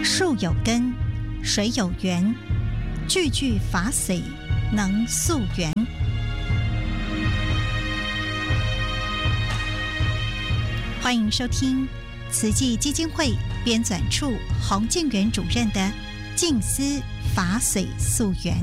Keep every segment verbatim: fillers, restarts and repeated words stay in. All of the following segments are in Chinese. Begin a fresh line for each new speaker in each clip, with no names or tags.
树有根，水有源，句句法髓能溯源。欢迎收听慈济基金会编纂处洪建元主任的《静思法髓溯源》。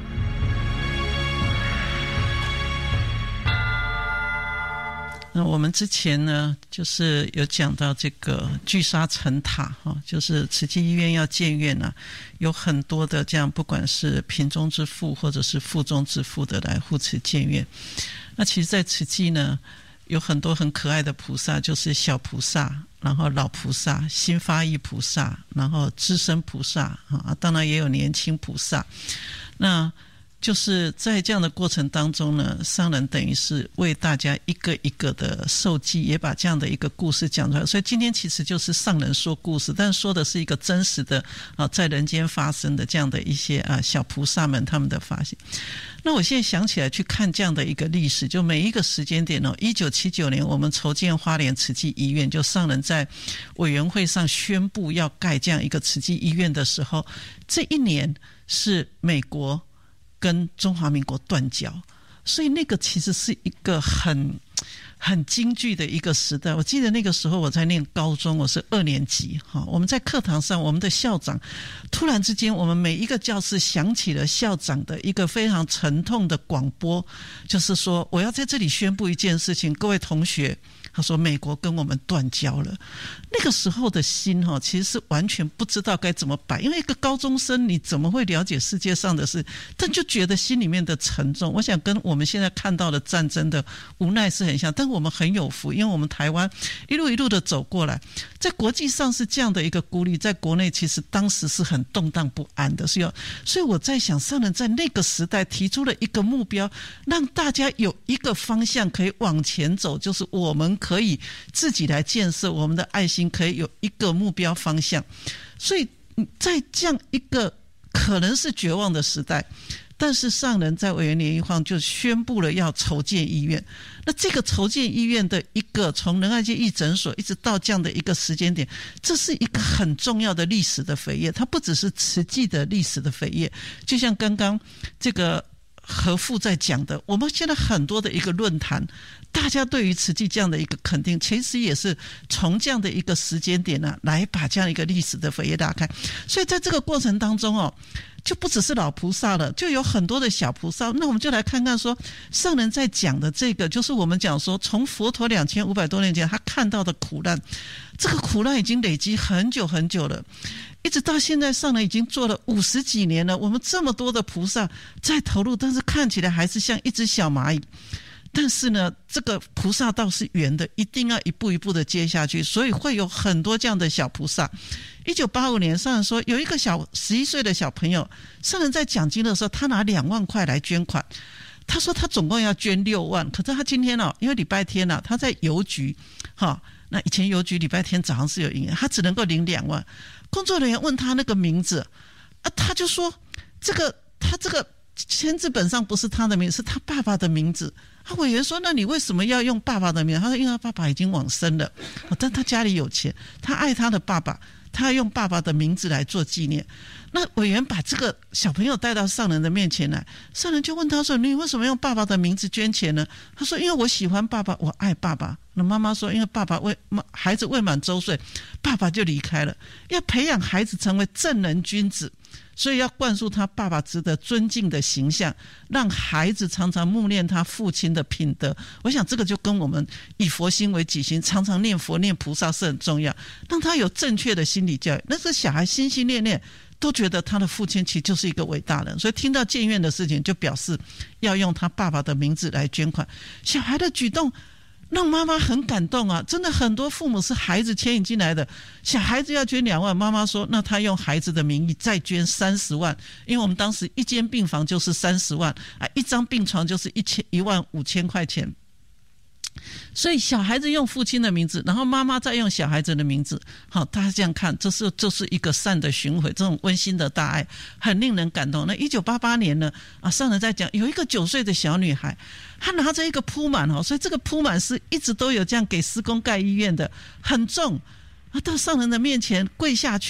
那我们之前呢，就是有讲到这个聚沙成塔哈，就是慈济医院要建院啊，有很多的这样，不管是贫中之富或者是富中之富的来护持建院。那其实，在慈济呢，有很多很可爱的菩萨，就是小菩萨，然后老菩萨、新发意菩萨，然后资深菩萨啊，当然也有年轻菩萨。那就是在这样的过程当中呢，上人等于是为大家一个一个的受记，也把这样的一个故事讲出来。所以今天其实就是上人说故事，但说的是一个真实的啊，在人间发生的这样的一些啊小菩萨们他们的发现。那我现在想起来去看这样的一个历史，就每一个时间点哦，一九七九年我们筹建花莲慈济医院，就上人在委员会上宣布要盖这样一个慈济医院的时候，这一年是美国跟中华民国断交，所以那个其实是一个很很京剧的一个时代。我记得那个时候我在念高中，我是二年级哈，我们在课堂上，我们的校长突然之间，我们每一个教室响起了校长的一个非常沉痛的广播，就是说我要在这里宣布一件事情，各位同学，他说美国跟我们断交了。那个时候的心其实是完全不知道该怎么摆，因为一个高中生你怎么会了解世界上的事，但就觉得心里面的沉重。我想跟我们现在看到的战争的无奈是很像，但我们很有福，因为我们台湾一路一路的走过来，在国际上是这样的一个孤立，在国内其实当时是很动荡不安的。所以所以我在想，上人在那个时代提出了一个目标，让大家有一个方向可以往前走，就是我们可以自己来建设我们的爱心，可以有一个目标方向。所以在这样一个可能是绝望的时代，但是上人在委员联谊会就宣布了要筹建医院。那这个筹建医院的一个从仁爱街义诊所一直到这样的一个时间点，这是一个很重要的历史的扉页，它不只是慈济的历史的扉页，就像刚刚这个何父在讲的，我们现在很多的一个论坛，大家对于慈济这样的一个肯定，其实也是从这样的一个时间点呢、啊，来把这样一个历史的扉页打开。所以在这个过程当中哦，就不只是老菩萨了，就有很多的小菩萨。那我们就来看看说，上人在讲的这个，就是我们讲说，从佛陀两千五百多年前他看到的苦难，这个苦难已经累积很久很久了。一直到现在，上人已经做了五十几年了，我们这么多的菩萨在投入，但是看起来还是像一只小蚂蚁。但是呢，这个菩萨道是圆的，一定要一步一步的接下去，所以会有很多这样的小菩萨。一九八五年，上人说有一个小十一岁的小朋友，上人在讲经的时候，他拿两万块来捐款。他说他总共要捐六万，可是他今天哦，因为礼拜天啊，他在邮局，哈，那以前邮局礼拜天早上是有营业，他只能够领两万。工作人员问他那个名字，啊，他就说这个他这个签字本上不是他的名字，是他爸爸的名字。他委员说：“那你为什么要用爸爸的名字？”他说：“因为他爸爸已经往生了，但他家里有钱，他爱他的爸爸，他要用爸爸的名字来做纪念。”那委员把这个小朋友带到上人的面前来，上人就问他说：“你为什么用爸爸的名字捐钱呢？”他说：“因为我喜欢爸爸，我爱爸爸。”那妈妈说：“因为爸爸未孩子未满周岁，爸爸就离开了，要培养孩子成为正人君子。”所以要灌输他爸爸值得尊敬的形象，让孩子常常默念他父亲的品德。我想这个就跟我们以佛心为己心，常常念佛念菩萨是很重要，让他有正确的心理教育。那个小孩心心念念都觉得他的父亲其实就是一个伟大人，所以听到建院的事情就表示要用他爸爸的名字来捐款。小孩的举动让妈妈很感动啊！真的很多父母是孩子牵引进来的，小孩子要捐两万，妈妈说那他用孩子的名义再捐三十万，因为我们当时一间病房就是三十万啊，一张病床就是一千一万五千块钱。所以小孩子用父亲的名字，然后妈妈再用小孩子的名字，好，大家这样看，这是这是一个善的巡回，这种温馨的大爱很令人感动。那一九八八年呢，啊，上人在讲有一个九岁的小女孩，她拿着一个铺满哦，所以这个铺满是一直都有这样给施工盖医院的，很重，啊，到上人的面前跪下去，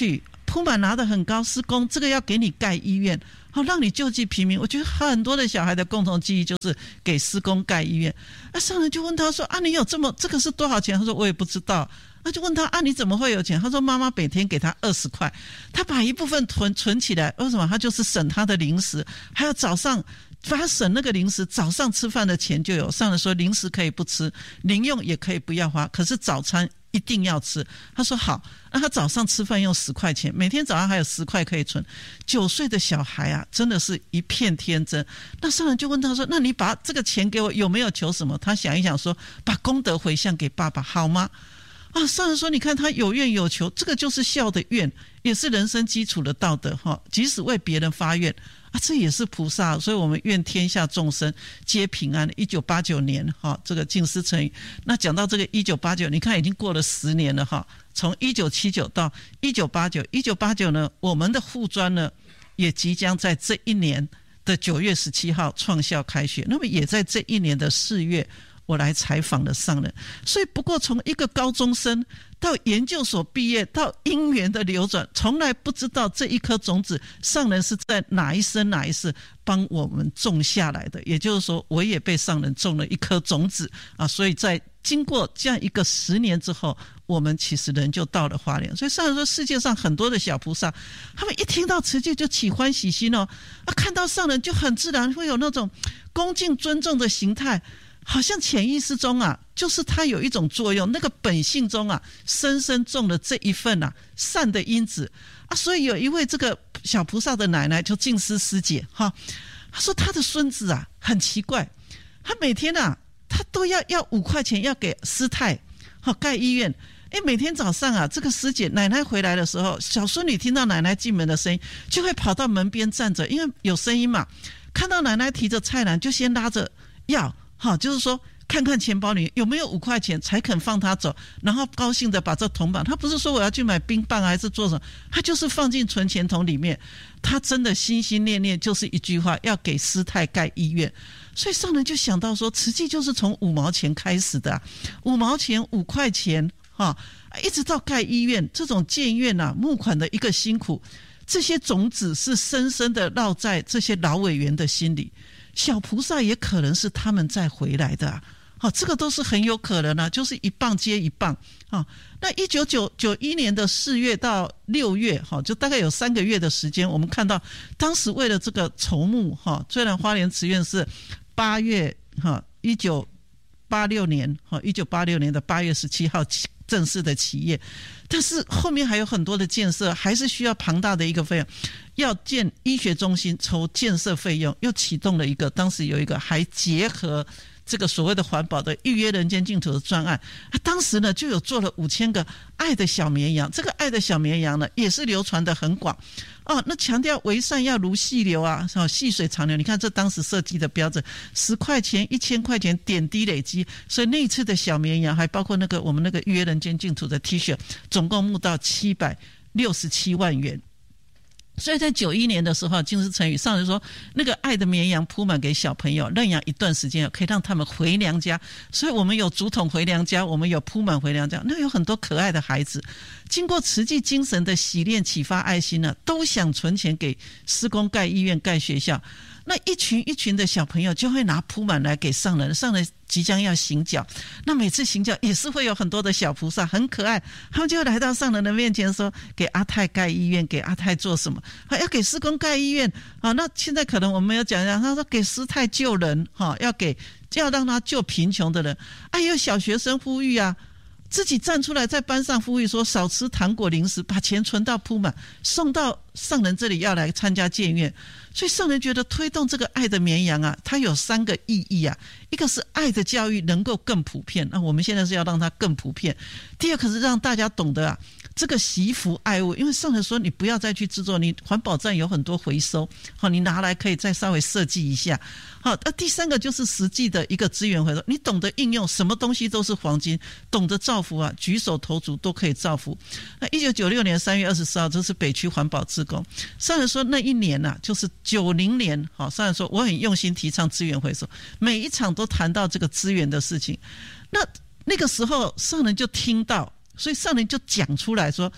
铺满拿得很高，施工这个要给你盖医院，好让你救济平民。我觉得很多的小孩的共同记忆就是给施工盖医院。那上人就问他说啊，你有这么这个是多少钱？他说我也不知道。他就问他啊，你怎么会有钱？他说妈妈每天给他二十块，他把一部分囤存起来，为什么？他就是省他的零食，还有早上把他省那个零食，早上吃饭的钱就有。上人说零食可以不吃，零用也可以不要花，可是早餐一定要吃。他说好，那他早上吃饭用十块钱，每天早上还有十块可以存。九岁的小孩啊，真的是一片天真。那上人就问他说，那你把这个钱给我，有没有求什么？他想一想说，把功德回向给爸爸好吗？啊，上人说你看他有愿有求，这个就是孝的愿，也是人生基础的道德哈。即使为别人发愿啊，这也是菩萨。所以我们愿天下众生皆平安。一九八九年哈，这个净思成语。那讲到这个一九八九，你看已经过了十年了哈，从一九七九到一九八九，一九八九呢，我们的护专呢也即将在这一年的九月十七号创校开学，那么也在这一年的四月。我来采访了上人，所以不过从一个高中生到研究所毕业，到因缘的流转，从来不知道这一颗种子上人是在哪一生哪一世帮我们种下来的。也就是说，我也被上人种了一颗种子啊！所以在经过这样一个十年之后，我们其实人就到了花莲。所以上人说，世界上很多的小菩萨，他们一听到慈济就起欢喜心哦，啊，看到上人就很自然会有那种恭敬尊重的形态。好像潜意识中啊，就是它有一种作用，那个本性中啊，深深种了这一份啊善的因子啊。所以有一位这个小菩萨的奶奶，就净思师姐哈，她说她的孙子啊很奇怪，他每天啊他都要要五块钱要给师太好盖医院。哎，每天早上啊，这个师姐奶奶回来的时候，小孙女听到奶奶进门的声音，就会跑到门边站着，因为有声音嘛。看到奶奶提着菜篮，就先拉着要。好，就是说看看钱包里有没有五块钱才肯放他走，然后高兴的把这铜板，他不是说我要去买冰棒还是做什么，他就是放进存钱筒里面。他真的心心念念就是一句话，要给师太盖医院。所以上人就想到说，慈济就是从五毛钱开始的、啊、五毛钱五块钱、啊、一直到盖医院，这种建院啊募款的一个辛苦，这些种子是深深的烙在这些老委员的心里。小菩萨也可能是他们再回来的啊，好，这个都是很有可能的、啊，就是一棒接一棒啊。那一九九一年的四月到六月，哈，就大概有三个月的时间，我们看到当时为了这个筹募，哈，虽然花莲慈院是八月，哈，一九八六年，哈，一九八六年的八月十七号正式的起业，但是后面还有很多的建设，还是需要庞大的一个费用。要建医学中心，筹建设费用，又启动了一个，当时有一个还结合这个所谓的环保的预约人间净土的专案。当时呢就有做了五千个爱的小绵羊，这个爱的小绵羊呢也是流传的很广哦。那强调为善要如细流啊，细水长流。你看这当时设计的标准，十块钱、一千块钱点滴累积，所以那一次的小绵羊还包括那个我们那个预约人间净土的 T 恤，总共募到七百六十七万元。所以在九一年的时候，净思成语上人说，那个爱的绵羊铺满给小朋友认养一段时间，可以让他们回娘家。所以我们有竹筒回娘家，我们有铺满回娘家，那有很多可爱的孩子，经过慈济精神的洗练启发爱心呢、啊，都想存钱给施工盖医院盖学校。那一群一群的小朋友就会拿铺满来给上人，上人即将要行脚，那每次行脚也是会有很多的小菩萨，很可爱，他们就来到上人的面前说，给阿太盖医院，给阿太做什么？要给施工盖医院啊。那现在可能我们要讲一讲，他说给师太救人，要给要让他救贫穷的人。哎，有小学生呼吁啊，自己站出来在班上呼吁说，少吃糖果零食，把钱存到铺满，送到上人这里要来参加建院。所以上人觉得推动这个爱的绵羊啊，它有三个意义啊。一个是爱的教育能够更普遍，那我们现在是要让它更普遍。第二个是让大家懂得啊，这个惜福爱物，因为上人说你不要再去制作，你环保站有很多回收，好，你拿来可以再稍微设计一下。好，那第三个就是实际的一个资源回收，你懂得应用，什么东西都是黄金，懂得造福啊，举手投足都可以造福。那一九九六年三月二十四号，这是北区环保志工，上人说那一年啊，就是九零年，好，上人说我很用心提倡资源回收，每一场都谈到这个资源的事情。那那个时候上人就听到，所以上人就讲出来说，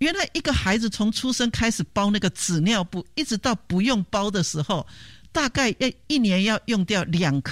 原来一个孩子从出生开始包那个纸尿布，一直到不用包的时候，大概要一年要用掉两颗